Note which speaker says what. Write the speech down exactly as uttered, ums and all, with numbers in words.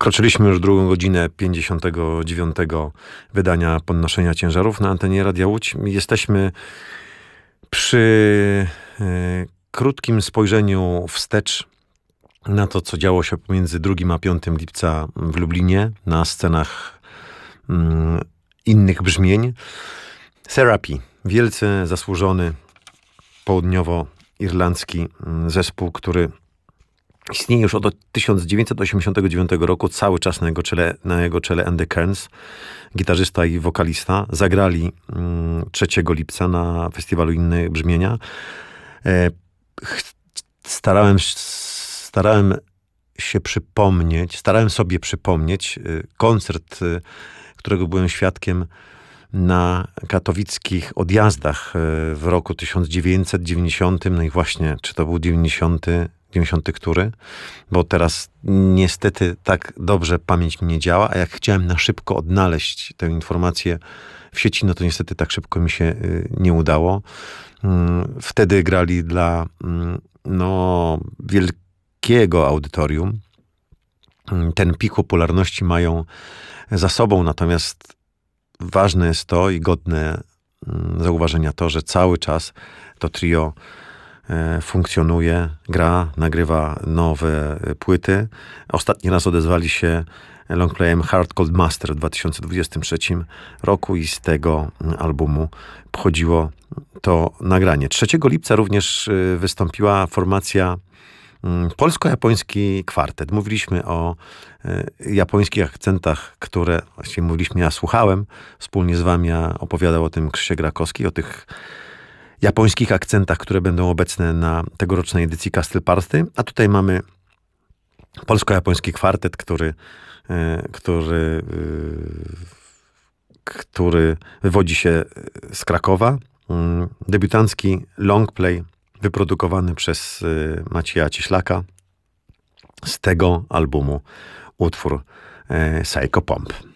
Speaker 1: Rozpoczęliśmy już drugą godzinę pięćdziesiątego dziewiątego wydania Podnoszenia Ciężarów na antenie Radia Łódź. Jesteśmy przy e, krótkim spojrzeniu wstecz na to, co działo się pomiędzy drugim a piątym lipca w Lublinie na scenach mm, innych brzmień. Therapy, wielce zasłużony południowoirlandzki zespół, który istnieje już od tysiąc dziewięćset osiemdziesiątego dziewiątego roku, cały czas na jego czele, na jego czele Andy Kearns, gitarzysta i wokalista. Zagrali mm, trzeciego lipca na festiwalu Inne Brzmienia. E, ch- starałem, starałem się przypomnieć, starałem sobie przypomnieć y, koncert, y, którego byłem świadkiem na katowickich odjazdach y, w roku tysiąc dziewięćset dziewięćdziesiątym. No i właśnie, czy to był dziewięćdziesiąty dziewięćdziesiąty który, bo teraz niestety tak dobrze pamięć mi nie działa, a jak chciałem na szybko odnaleźć tę informację w sieci, no to niestety tak szybko mi się y, nie udało. Y, wtedy grali dla y, no, wielkiego audytorium. Y, ten pik popularności mają za sobą, natomiast ważne jest to i godne y, zauważenia to, że cały czas to trio funkcjonuje, gra, nagrywa nowe płyty. Ostatni raz odezwali się longplayem Hard Cold Master w dwa tysiące dwudziestym trzecim roku i z tego albumu pochodziło to nagranie. trzeciego lipca również wystąpiła formacja polsko-japoński kwartet. Mówiliśmy o japońskich akcentach, które właściwie mówiliśmy, ja słuchałem wspólnie z wami, a opowiadał o tym Krzysiek Rakowski, o tych japońskich akcentach, które będą obecne na tegorocznej edycji Castle Party. A tutaj mamy polsko-japoński kwartet, który, który, który wywodzi się z Krakowa. Debiutancki longplay wyprodukowany przez Macieja Cieślaka. Z tego albumu utwór Psycho Pomp.